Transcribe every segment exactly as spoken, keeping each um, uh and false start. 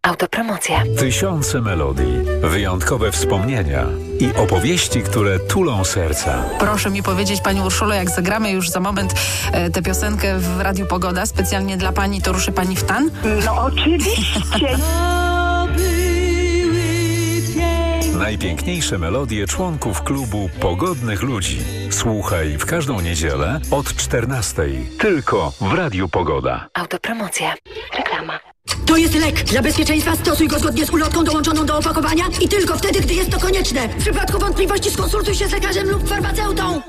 Autopromocja. Tysiące melodii, wyjątkowe wspomnienia i opowieści, które tulą serca. Proszę mi powiedzieć, pani Urszulo, jak zagramy już za moment e, tę piosenkę w Radiu Pogoda, specjalnie dla pani, to ruszy pani w tan? No oczywiście. Najpiękniejsze melodie członków klubu Pogodnych Ludzi. Słuchaj w każdą niedzielę od czternastej. Tylko w Radiu Pogoda. Autopromocja. Reklama. To jest lek. Dla bezpieczeństwa stosuj go zgodnie z ulotką dołączoną do opakowania i tylko wtedy, gdy jest to konieczne. W przypadku wątpliwości skonsultuj się z lekarzem lub farmaceutą.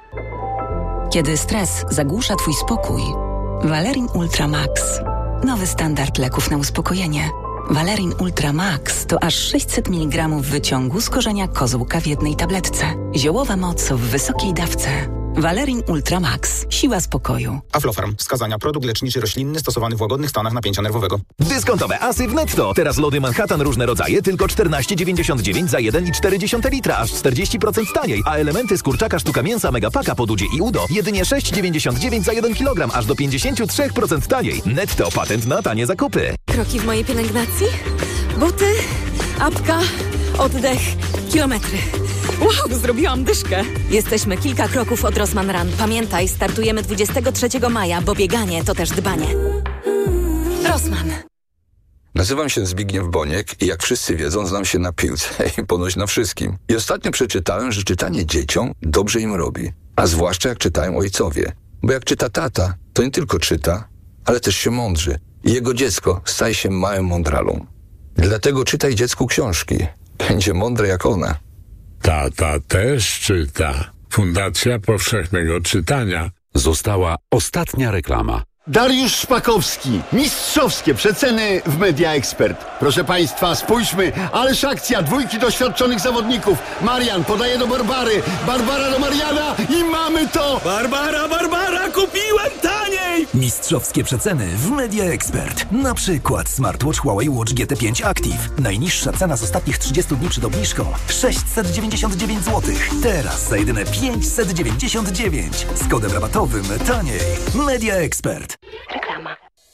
Kiedy stres zagłusza twój spokój, Valerin Ultra Max. Nowy standard leków na uspokojenie. Valerin Ultra Max to aż sześćset miligramów wyciągu z korzenia kozłka w jednej tabletce. Ziołowa moc w wysokiej dawce. Valerin Ultra Max. Siła spokoju. Aflofarm. Wskazania. Produkt leczniczy roślinny stosowany w łagodnych stanach napięcia nerwowego. Dyskontowe asy w Netto. Teraz lody Manhattan różne rodzaje tylko czternaście dziewięćdziesiąt dziewięć za jeden i cztery dziesiąte litra, aż czterdzieści procent taniej. A elementy z kurczaka sztuka mięsa Megapaka po Dudzie i Udo jedynie sześć dziewięćdziesiąt dziewięć za jeden kilogram, aż do pięćdziesiąt trzy procent taniej. Netto. Patent na tanie zakupy. Kroki w mojej pielęgnacji, buty, apka, oddech, kilometry. Wow, zrobiłam dyszkę. Jesteśmy kilka kroków od Rossmann Run. Pamiętaj, startujemy dwudziestego trzeciego maja, bo bieganie to też dbanie. Rossmann. Nazywam się Zbigniew Boniek i jak wszyscy wiedzą, znam się na piłce i ponoć na wszystkim. I ostatnio przeczytałem, że czytanie dzieciom dobrze im robi. A zwłaszcza jak czytają ojcowie. Bo jak czyta tata, to nie tylko czyta, ale też się mądrzy. I jego dziecko staje się małym mądralą. Dlatego czytaj dziecku książki. Będzie mądre jak ona. Tata też czyta. Fundacja Powszechnego Czytania. Została ostatnia reklama. Dariusz Szpakowski. Mistrzowskie przeceny w Media Expert. Proszę Państwa, spójrzmy. Ależ akcja. Dwójki doświadczonych zawodników. Marian podaje do Barbary. Barbara do Mariana i mamy to! Barbara, Barbara, kupiłem taniej! Mistrzowskie przeceny w Media Expert. Na przykład smartwatch Huawei Watch G T pięć Active. Najniższa cena z ostatnich trzydziestu dni przed obniżką. sześćset dziewięćdziesiąt dziewięć złotych. Teraz za jedyne pięćset dziewięćdziesiąt dziewięć. Z kodem rabatowym taniej. Media Expert. Reklama.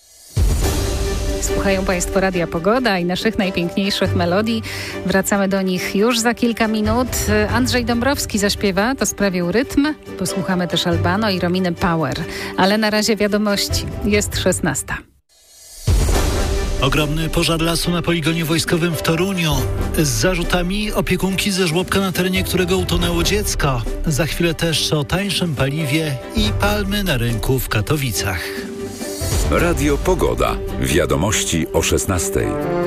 Słuchają Państwo Radia Pogoda i naszych najpiękniejszych melodii. Wracamy do nich już za kilka minut. Andrzej Dąbrowski zaśpiewa, to sprawił rytm. Posłuchamy też Albano i Rominy Power. Ale na razie wiadomości. Jest szesnasta. Ogromny pożar lasu na poligonie wojskowym w Toruniu. Z zarzutami opiekunki ze żłobka, na terenie którego utonęło dziecko. Za chwilę też o tańszym paliwie i palmy na rynku w Katowicach. Radio Pogoda. Wiadomości o szesnastej.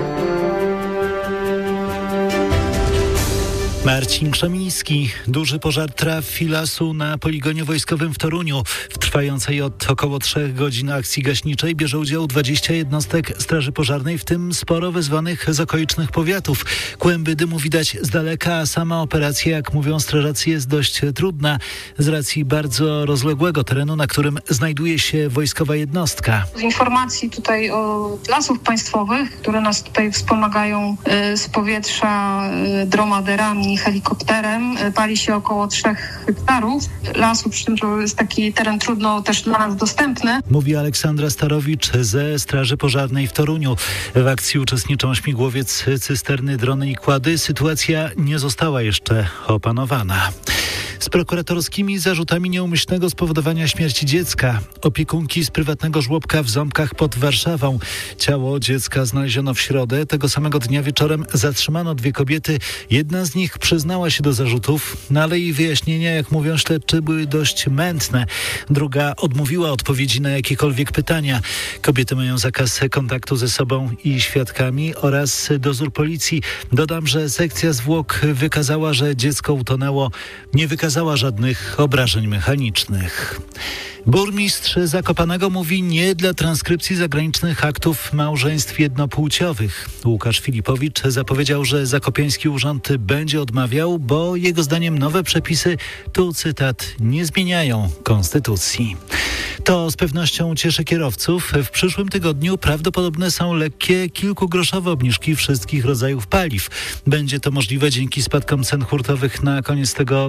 Marcin Krzemiński. Duży pożar traw i lasu na poligonie wojskowym w Toruniu. W trwającej od około trzech godzin akcji gaśniczej bierze udział dwadzieścia jednostek Straży Pożarnej, w tym sporo wezwanych z okolicznych powiatów. Kłęby dymu widać z daleka, a sama operacja, jak mówią strażacy, jest dość trudna z racji bardzo rozległego terenu, na którym znajduje się wojskowa jednostka. Z informacji tutaj od Lasów Państwowych, które nas tutaj wspomagają z powietrza dromaderami, helikopterem, pali się około trzech hektarów lasu, przy czym to jest taki teren trudno też dla nas dostępny. Mówi Aleksandra Starowicz ze Straży Pożarnej w Toruniu. W akcji uczestniczą śmigłowiec, cysterny, drony i kłady. Sytuacja nie została jeszcze opanowana. Z prokuratorskimi zarzutami nieumyślnego spowodowania śmierci dziecka. Opiekunki z prywatnego żłobka w Ząbkach pod Warszawą. Ciało dziecka znaleziono w środę. Tego samego dnia wieczorem zatrzymano dwie kobiety. Jedna z nich przyznała się do zarzutów, no ale jej wyjaśnienia, jak mówią śledczy, były dość mętne. Druga odmówiła odpowiedzi na jakiekolwiek pytania. Kobiety mają zakaz kontaktu ze sobą i świadkami oraz dozór policji. Dodam, że sekcja zwłok wykazała, że dziecko utonęło. Nie wykazała żadnych obrażeń mechanicznych. Burmistrz Zakopanego mówi nie dla transkrypcji zagranicznych aktów małżeństw jednopłciowych. Łukasz Filipowicz zapowiedział, że zakopiański urząd będzie odmawiał, bo jego zdaniem nowe przepisy, tu cytat, nie zmieniają konstytucji. To z pewnością cieszy kierowców. W przyszłym tygodniu prawdopodobne są lekkie, kilkugroszowe obniżki wszystkich rodzajów paliw. Będzie to możliwe dzięki spadkom cen hurtowych na koniec tego tygodnia.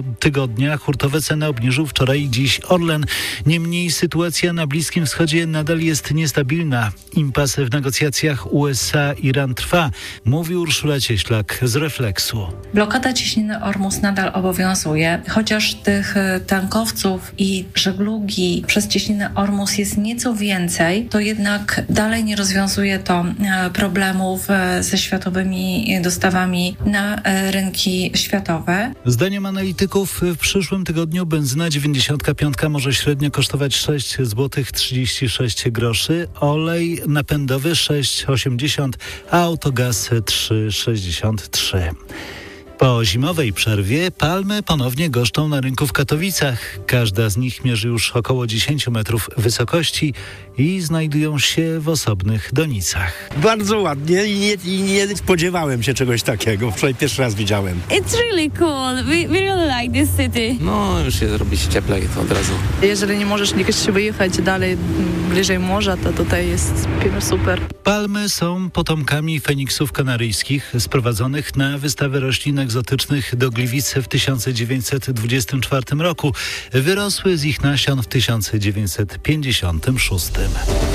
dnia. Hurtowe ceny obniżył wczoraj i dziś Orlen. Niemniej sytuacja na Bliskim Wschodzie nadal jest niestabilna. Impas w negocjacjach U S A-Iran trwa, mówi Urszula Cieślak z Refleksu. Blokada cieśniny Ormus nadal obowiązuje, chociaż tych tankowców i żeglugi przez cieśninę Ormus jest nieco więcej, to jednak dalej nie rozwiązuje to problemów ze światowymi dostawami na rynki światowe. Zdaniem analityków w przyszłym tygodniu benzyna dziewięćdziesiąt pięć może średnio kosztować sześć złotych trzydzieści sześć groszy, olej napędowy sześć osiemdziesiąt, a autogaz trzy sześćdziesiąt trzy. Po zimowej przerwie palmy ponownie goszczą na rynku w Katowicach. Każda z nich mierzy już około dziesięć metrów wysokości i znajdują się w osobnych donicach. Bardzo ładnie i nie, i nie spodziewałem się czegoś takiego. Wczoraj pierwszy raz widziałem. It's really cool. We, we really like this city. No, już się robi się cieplej to od razu. Jeżeli nie możesz nigdzie wyjechać dalej, bliżej morza, to tutaj jest super. Palmy są potomkami feniksów kanaryjskich sprowadzonych na wystawę roślin egzotycznych do Gliwic w tysiąc dziewięćset dwudziestym czwartym roku. Wyrosły z ich nasion w tysiąc dziewięćset pięćdziesiątym szóstym.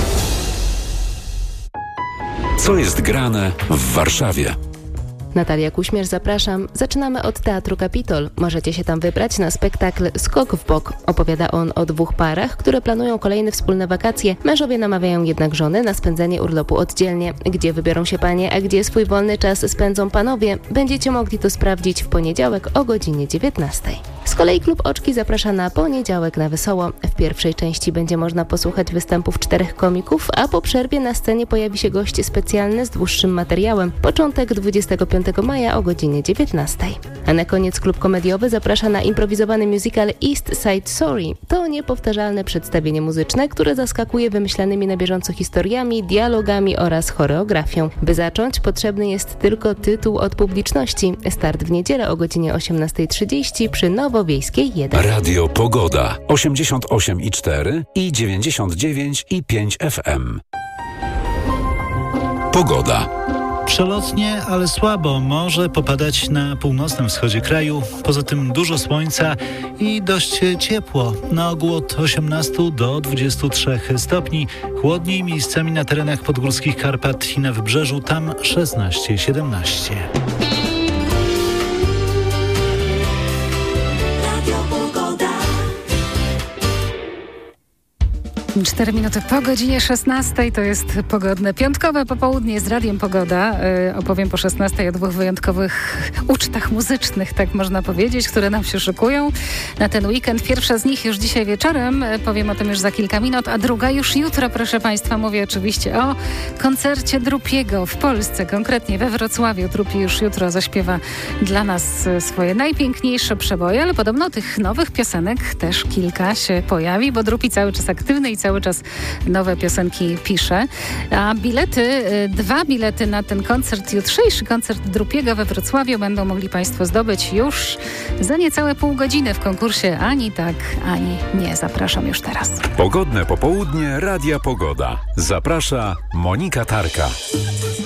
Co jest grane w Warszawie? Natalia Kuśmierz, zapraszam. Zaczynamy od Teatru Kapitol. Możecie się tam wybrać na spektakl Skok w bok. Opowiada on o dwóch parach, które planują kolejne wspólne wakacje. Mężowie namawiają jednak żony na spędzenie urlopu oddzielnie. Gdzie wybiorą się panie, a gdzie swój wolny czas spędzą panowie? Będziecie mogli to sprawdzić w poniedziałek o godzinie dziewiętnastej. Z kolei Klub Oczki zaprasza na poniedziałek na wesoło. W pierwszej części będzie można posłuchać występów czterech komików, a po przerwie na scenie pojawi się gość specjalny z dłuższym materiałem. Początek dwudziestego piątego maja o godzinie dziewiętnastej. A na koniec Klub Komediowy zaprasza na improwizowany musical East Side Story. To niepowtarzalne przedstawienie muzyczne, które zaskakuje wymyślanymi na bieżąco historiami, dialogami oraz choreografią. By zacząć, potrzebny jest tylko tytuł od publiczności. Start w niedzielę o godzinie osiemnastej trzydzieści przy Nowowiejskiej jeden. Radio Pogoda osiemdziesiąt osiem i cztery i dziewięćdziesiąt dziewięć i pięć F M. Pogoda. Przelotnie, ale słabo może popadać na północnym wschodzie kraju. Poza tym dużo słońca i dość ciepło. Na ogół od osiemnastu do dwudziestu trzech stopni. Chłodniej miejscami na terenach podgórskich Karpat i na wybrzeżu, tam szesnaście siedemnaście. Cztery minuty po godzinie szesnastej to jest pogodne piątkowe popołudnie z Radiem Pogoda. Yy, opowiem po szesnastej o dwóch wyjątkowych ucztach muzycznych, tak można powiedzieć, które nam się szykują na ten weekend. Pierwsza z nich już dzisiaj wieczorem, powiem o tym już za kilka minut, a druga już jutro, proszę Państwa. Mówię oczywiście o koncercie Drupiego w Polsce, konkretnie we Wrocławiu. Drupi już jutro zaśpiewa dla nas swoje najpiękniejsze przeboje, ale podobno tych nowych piosenek też kilka się pojawi, bo Drupi cały czas aktywny i cały czas nowe piosenki pisze. A bilety, dwa bilety na ten koncert, jutrzejszy koncert Drupiego we Wrocławiu będą mogli Państwo zdobyć już za niecałe pół godziny w konkursie Ani tak, ani nie. Zapraszam już teraz. Pogodne popołudnie Radia Pogoda. Zaprasza Monika Tarka.